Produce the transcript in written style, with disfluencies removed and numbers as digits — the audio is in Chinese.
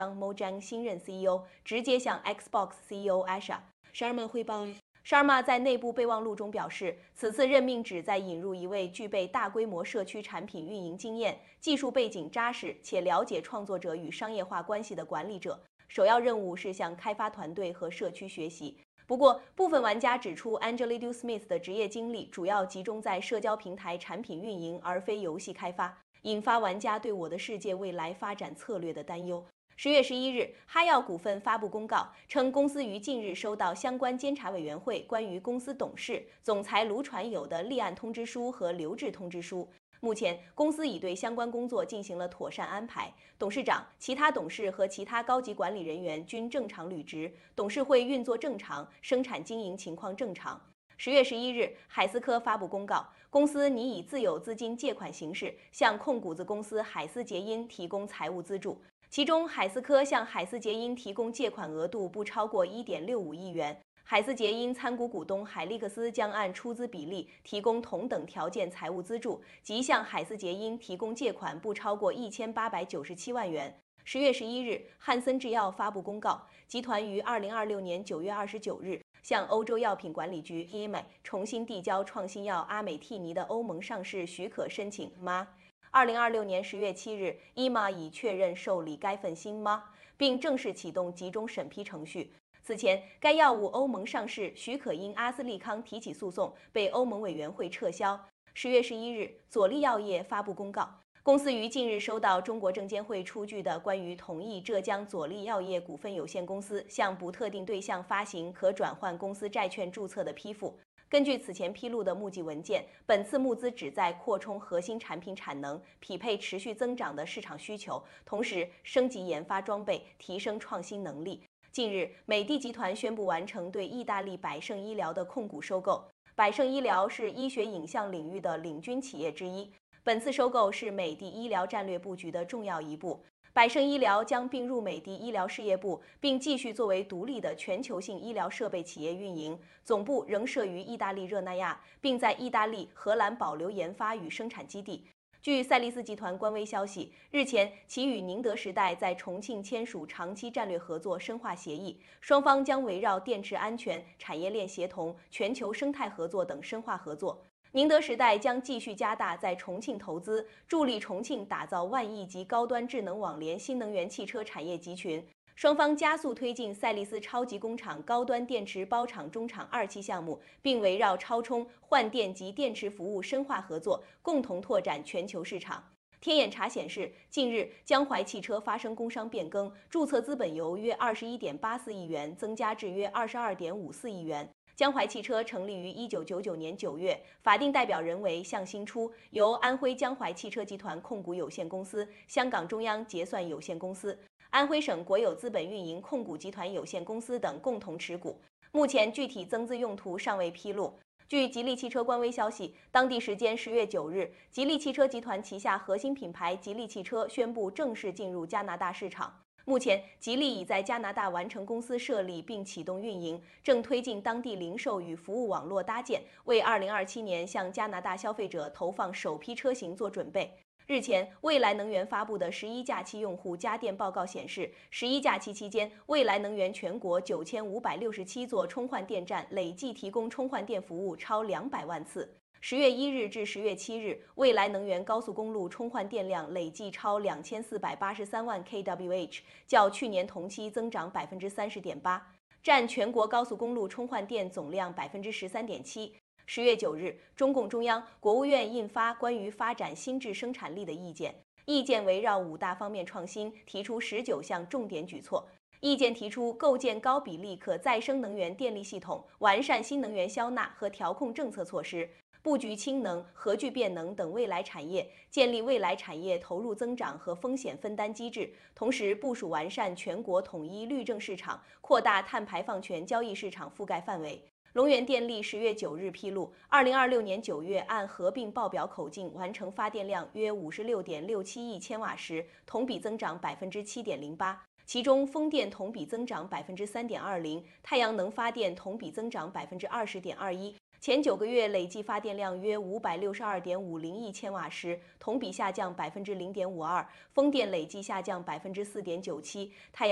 Mojang 新任 CEO， 直接向 Xbox CEO Asha Sharma 汇报。Sharma 在内部备忘录中表示，此次任命旨在引入一位具备大规模社区产品运营经验、技术背景扎实且了解创作者与商业化关系的管理者。首要任务是向开发团队和社区学习。不过，部分玩家指出 ，Angelou Smith 的职业经历主要集中在社交平台产品运营，而非游戏开发，引发玩家对我的世界未来发展策略的担忧。10月11日，哈药股份发布公告称，公司于近日收到相关监察委员会关于公司董事、总裁卢传友的立案通知书和留置通知书。目前，公司已对相关工作进行了妥善安排，董事长、其他董事和其他高级管理人员均正常履职，董事会运作正常，生产经营情况正常。10月11日，海思科发布公告，公司拟以自有资金借款形式向控股子公司海思捷因提供财务资助。其中，海思科向海思捷因提供借款额度不超过1.65亿元，海思捷因参股股东海利克斯将按出资比例提供同等条件财务资助，即向海思捷因提供借款不超过1897万元。10月11日，汉森制药发布公告，集团于2026年9月29日向欧洲药品管理局 EMA 重新递交创新药阿美替尼的欧盟上市许可申请 MA。2026年10月7日 ，EMA 已确认受理该份新 MA， 并正式启动集中审批程序。此前，该药物欧盟上市许可因阿斯利康提起诉讼被欧盟委员会撤销。10月11日，佐利药业发布公告，公司于近日收到中国证监会出具的关于同意浙江佐利药业股份有限公司向不特定对象发行可转换公司债券注册的批复。根据此前披露的募集文件，本次募资旨在扩充核心产品产能，匹配持续增长的市场需求，同时升级研发装备，提升创新能力。近日，美的集团宣布完成对意大利百胜医疗的控股收购。百胜医疗是医学影像领域的领军企业之一，本次收购是美的医疗战略布局的重要一步。百胜医疗将并入美的医疗事业部，并继续作为独立的全球性医疗设备企业运营，总部仍设于意大利热那亚，并在意大利、荷兰保留研发与生产基地。据赛力斯集团官微消息，日前其与宁德时代在重庆签署长期战略合作深化协议，双方将围绕电池安全、产业链协同、全球生态合作等深化合作。宁德时代将继续加大在重庆投资，助力重庆打造万亿级高端智能网联新能源汽车产业集群。双方加速推进赛力斯超级工厂高端电池包厂中厂2期项目，并围绕超充、换电及电池服务深化合作，共同拓展全球市场。天眼查显示，近日江淮汽车发生工商变更，注册资本由约21.84亿元增加至约22.54亿元。江淮汽车成立于1999年9月，法定代表人为向新初，由安徽江淮汽车集团控股有限公司、香港中央结算有限公司、安徽省国有资本运营控股集团有限公司等共同持股。目前具体增资用途尚未披露。据吉利汽车官微消息，当地时间10月9日，吉利汽车集团旗下核心品牌吉利汽车宣布正式进入加拿大市场。目前，吉利已在加拿大完成公司设立并启动运营，正推进当地零售与服务网络搭建，为2027年向加拿大消费者投放首批车型做准备。日前，蔚来能源发布的11假期用户家电报告显示，11假期期间，蔚来能源全国9567座充换电站累计提供充换电服务超200万次。10月1日至10月7日，蔚来能源高速公路充换电量累计超2483万 kWh， 较去年同期增长30.8%，占全国高速公路充换电总量13.7%。10月9日，中共中央、国务院印发关于发展新质生产力的意见，意见围绕5大方面创新，提出19项重点举措。意见提出构建高比例可再生能源电力系统，完善新能源销纳和调控政策措施，布局氢能、核聚变能等未来产业，建立未来产业投入增长和风险分担机制，同时部署完善全国统一绿证市场，扩大碳排放权交易市场覆盖范围。龙源电力10月9日披露，2026年9月按合并报表口径完成发电量约56.67亿千瓦时，同比增长7.08%。其中，风电同比增长3.20%，太阳能发电同比增长20.21%。 前9个月累计发电量约562.50亿千瓦时，同比下降0.52%，风电累计下降4.97%，太阳